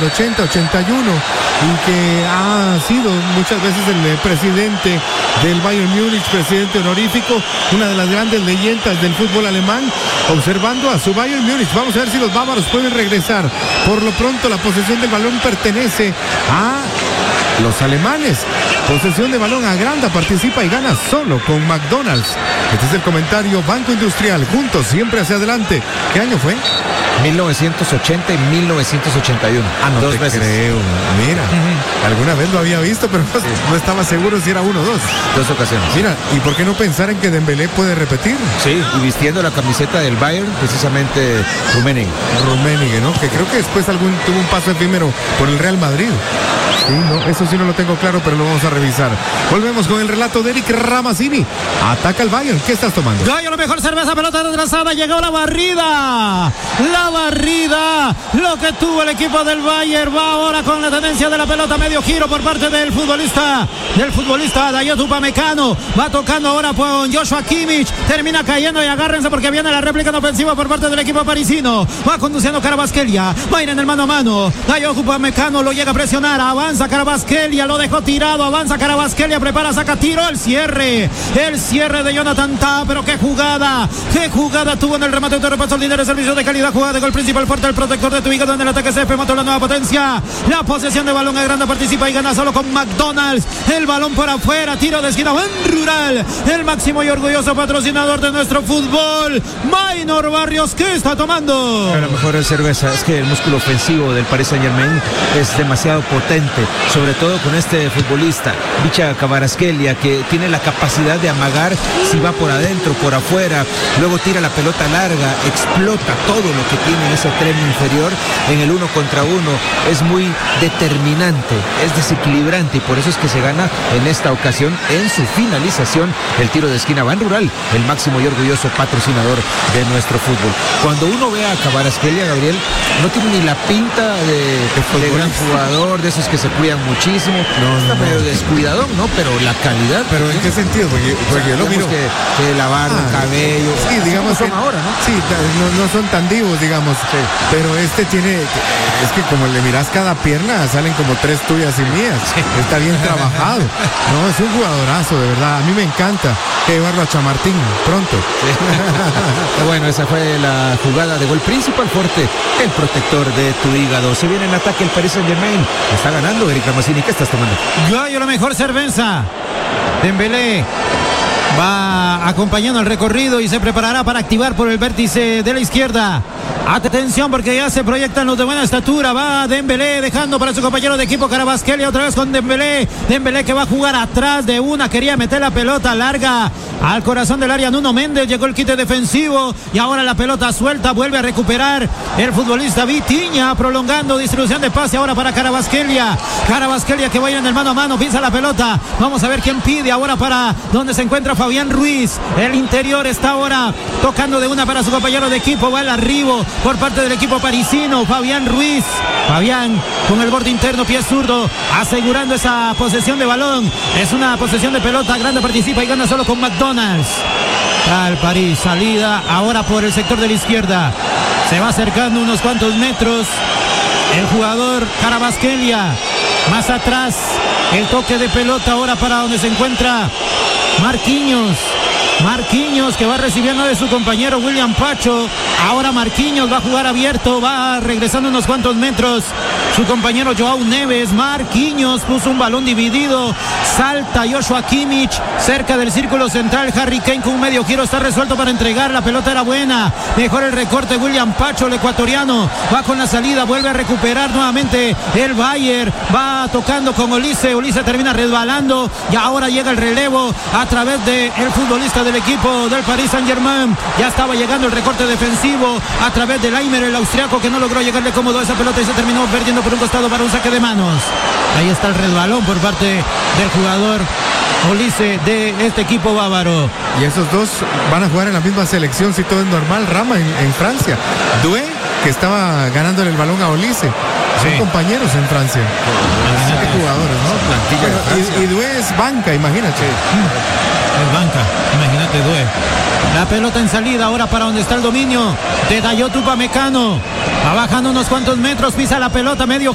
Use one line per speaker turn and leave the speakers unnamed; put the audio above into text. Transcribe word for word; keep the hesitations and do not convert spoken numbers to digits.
ochenta, ochenta y uno, y que ha sido muchas veces el presidente del Bayern Múnich, presidente honorífico, una de las grandes leyendas del fútbol alemán, observando a su Bayern Múnich. Vamos a ver si los bávaros pueden regresar. Por lo pronto la posesión del balón pertenece a los alemanes. Posesión de balón agranda, participa y gana solo con McDonald's. Este es el comentario Banco Industrial, juntos siempre hacia adelante. ¿Qué año fue?
mil novecientos ochenta y mil novecientos ochenta y uno.
Ah, no
dos
te
veces.
creo. Mira, uh-huh. alguna vez lo había visto, pero no, sí. no estaba seguro si era uno o dos.
Dos ocasiones.
Mira, ¿y por qué no pensar en que Dembélé puede repetir?
Sí, y vistiendo la camiseta del Bayern, precisamente Rummenigge.
Rummenigge, ¿no? Que creo que después algún tuvo un paso efímero por el Real Madrid. Sí, no, eso sí no lo tengo claro, pero lo vamos a revisar. Volvemos con el relato de Eric Ramazzini. Ataca el Bayern. ¿Qué estás tomando?
Gallo, la mejor cerveza, pelota retrasada. Llegó la barrida. La barrida. Lo que tuvo el equipo del Bayern. Va ahora con la tendencia de la pelota. Medio giro por parte del futbolista. Del futbolista Dayot Upamecano. Va tocando ahora con Joshua Kimmich. Termina cayendo y agárrense porque viene la réplica en ofensiva por parte del equipo parisino. Va conduciendo Kvaratskhelia. Va a ir en el mano a mano. Dayot Upamecano lo llega a presionar. Avanza Kvaratskhelia. Lo dejó tirado. Avanza Kvaratskhelia. Prepara, saca tiro. El cierre. El cierre de Jonathan Tah. Pero qué jugada. Qué jugada tuvo en el remate de repaso. El líder de servicio de calidad. Jugada de gol principal fuerte. El protector de tu hígado en el ataque. C F Motor, la nueva potencia. La posesión de balón agranda, participa y gana solo con McDonald's. El balón por afuera. Tiro de esquina. Buen Rural. El máximo y orgulloso patrocinador de nuestro fútbol. Maynor Barrios. ¿Qué está tomando?
A lo mejor es cerveza. Es que el músculo ofensivo del Paris Saint-Germain es demasiado potente. Sobre todo con este futbolista, Vicha Kvaratskhelia, que tiene la capacidad de amagar si va por adentro, por afuera. Luego tira la pelota larga. Explota todo lo que tiene en ese tren inferior en el uno contra uno. Es muy determinante, es desequilibrante, y por eso es que se gana en esta ocasión en su finalización el tiro de esquina. Van Rural, el máximo y orgulloso patrocinador de nuestro fútbol. Cuando uno ve a Kvaratskhelia, Gabriel, no tiene ni la pinta de, de gran jugador, de esos que se cuidan muchísimo. No, está no, medio no. descuidadón, ¿no? Pero la calidad.
¿Pero en qué sentido? Porque, porque yo lo miro.
Que, que la barba, ah, cabello.
Sí, digamos
son
que,
ahora, ¿no?
Sí, no, no son tan divos, digamos. Sí. Pero este tiene, es que como le miras cada pierna, salen como tres tuyas y mías. Sí. Está bien trabajado. No, es un jugadorazo, de verdad. A mí me encanta. Hay que llevarlo a Chamartín pronto.
Sí. Bueno, esa fue la jugada de gol principal fuerte. El protector de tu hígado. Se viene en ataque el Paris Saint-Germain. Está ganando Eric Ramazzini. ¿Qué estás tomando?
Gallo, la mejor cerveza. Dembélé va acompañando el recorrido y se preparará para activar por el vértice de la izquierda. Atención porque ya se proyectan los de buena estatura. Va Dembélé dejando para su compañero de equipo Kvaratskhelia, otra vez con Dembélé. Dembélé que va a jugar atrás de una. Quería meter la pelota larga al corazón del área. Nuno Méndez, llegó el quite defensivo y ahora la pelota suelta. Vuelve a recuperar el futbolista Vitinha, prolongando distribución de pase ahora para Kvaratskhelia. Kvaratskhelia que va a ir en el mano a mano, pisa la pelota. Vamos a ver quién pide ahora para donde se encuentra Fabián Ruiz. El interior está ahora tocando de una para su compañero de equipo. Va el arribo por parte del equipo parisino. Fabián Ruiz. Fabián con el borde interno, pie zurdo, asegurando esa posesión de balón. Es una posesión de pelota. Grande participa y gana solo con McDonald's. Al París, salida ahora por el sector de la izquierda. Se va acercando unos cuantos metros el jugador Kvaratskhelia. Más atrás el toque de pelota ahora para donde se encuentra Marquinhos. Marquinhos que va recibiendo de su compañero William Pacho. Ahora Marquinhos va a jugar abierto, va regresando unos cuantos metros su compañero Joao Neves. Marquinhos puso un balón dividido. Salta Joshua Kimmich cerca del círculo central. Harry Kane con un medio giro está resuelto para entregar. La pelota era buena. Mejor el recorte William Pacho, el ecuatoriano. Va con la salida, vuelve a recuperar nuevamente el Bayern. Va tocando con Olise. Olise termina resbalando y ahora llega el relevo a través del futbolista del equipo del Paris Saint-Germain. Ya estaba llegando el recorte defensivo a través de Laimer, el austriaco, que no logró llegarle cómodo a esa pelota y se terminó perdiendo por un costado para un saque de manos. Ahí está el resbalón por parte del jugador Olise de este equipo bávaro.
Y esos dos van a jugar en la misma selección si todo es normal. Rama en, en Francia. Doué, que estaba ganándole el balón a Olise. Son sí. compañeros en Francia. Imagínate qué jugadores, ¿no? Plantilla de Francia. Y, y Doué es banca, imagínate.
Sí. Es banca, imagínate Doué. La pelota en salida ahora para donde está el dominio de Dayot Upamecano. Va bajando unos cuantos metros, pisa la pelota medio